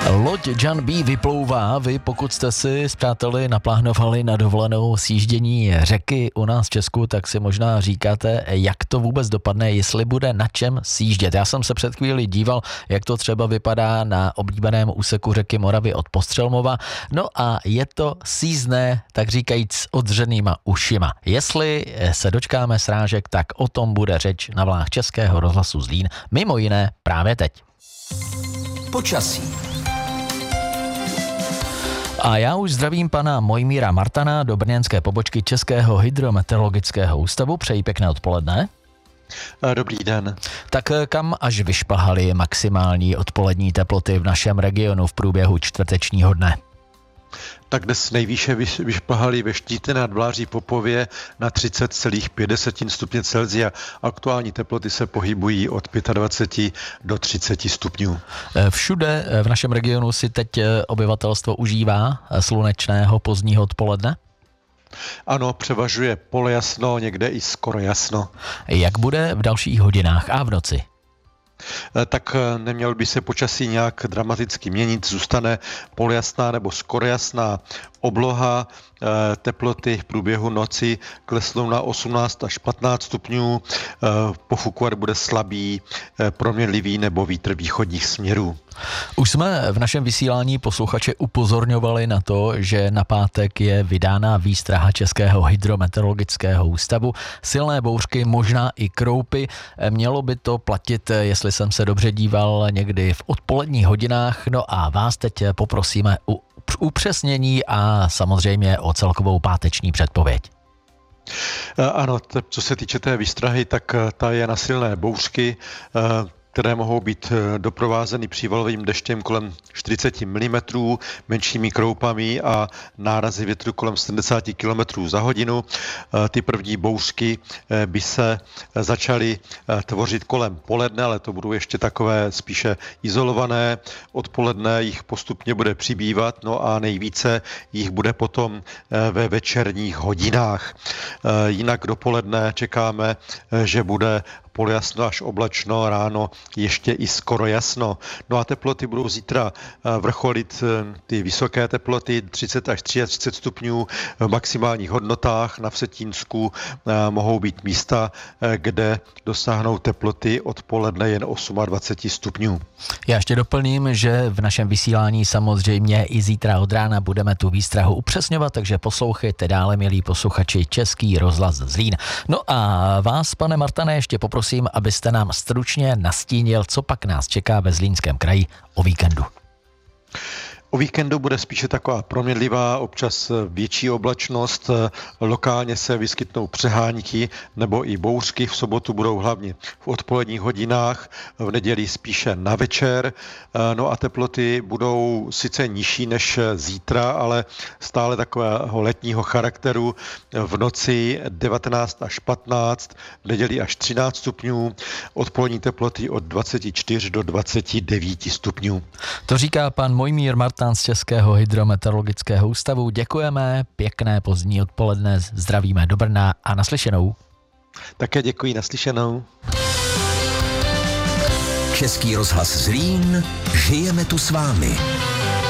Loď Jan B vyplouvá. Vy, pokud jste si s přáteli naplánovali na dovolenou sjíždění řeky u nás v Česku, tak si možná říkáte, jak to vůbec dopadne, jestli bude na čem sjíždět. Já jsem se před chvíli díval, jak to třeba vypadá na oblíbeném úseku řeky Moravy od Postřelmova. No a je to sízné, tak říkajíc, odřenýma ušima. Jestli se dočkáme srážek, tak o tom bude řeč na vlnách Českého rozhlasu Zlín, mimo jiné právě teď. Počasí. A já už zdravím pana Mojmíra Martana do brněnské pobočky Českého hydrometeorologického ústavu. Přeji pěkné odpoledne. Dobrý den. Tak kam až vyšplhaly maximální odpolední teploty v našem regionu v průběhu čtvrtečního dne? Tak dnes nejvýše vyšplhaly ve Štítě nad Vláří Popově na 30,5 stupně Celsia. Aktuální teploty se pohybují od 25 do 30 stupňů. Všude v našem regionu si teď obyvatelstvo užívá slunečného pozdního odpoledne? Ano, převažuje polojasno, někde i skoro jasno. Jak bude v dalších hodinách a v noci? Tak neměl by se počasí nějak dramaticky měnit, zůstane polojasná nebo skoro jasná obloha, teploty v průběhu noci klesnou na 18 až 15 stupňů, pofukovat bude slabý, proměnlivý nebo vítr východních směrů. Už jsme v našem vysílání posluchače upozorňovali na to, že na pátek je vydána výstraha Českého hydrometeorologického ústavu. Silné bouřky, možná i kroupy. Mělo by to platit, jestli jsem se dobře díval, někdy v odpoledních hodinách. No a vás teď poprosíme o upřesnění a samozřejmě o celkovou páteční předpověď. Ano, co se týče té výstrahy, tak ta je na silné bouřky, které mohou být doprovázeny přívalovým deštěm kolem 40 mm, menšími kroupami a nárazy větru kolem 70 km za hodinu. Ty první bouřky by se začaly tvořit kolem poledne, ale to budou ještě takové spíše izolované. Odpoledne jich postupně bude přibývat, no a nejvíce jich bude potom ve večerních hodinách. Jinak dopoledne čekáme, že bude polojasno až oblačno, ráno ještě i skoro jasno. No a teploty budou zítra vrcholit ty vysoké teploty, 30 až 33 stupňů v maximálních hodnotách. Na Vsetínsku mohou být místa, kde dosáhnou teploty odpoledne jen 28 stupňů. Já ještě doplním, že v našem vysílání samozřejmě i zítra od rána budeme tu výstrahu upřesňovat, takže poslouchejte dále, milí posluchači, Český rozhlas Zlín. No a vás, pane Martane, ještě poprosím, abyste nám stručně nastínil, co pak nás čeká ve Zlínském kraji o víkendu. O víkendu bude spíše taková proměnlivá, občas větší oblačnost, lokálně se vyskytnou přehánky nebo i bouřky, v sobotu budou hlavně v odpoledních hodinách, v neděli spíše na večer, no a teploty budou sice nižší než zítra, ale stále takového letního charakteru, v noci 19 až 15, v neděli až 13 stupňů, odpolední teploty od 24 do 29 stupňů. To říká pan Mojmír Martan z Českého hydrometeorologického ústavu. Děkujeme, pěkné pozdní odpoledne, zdravíme do Brna a naslyšenou. Také děkuji, naslyšenou. Český rozhlas Zlín, žijeme tu s vámi.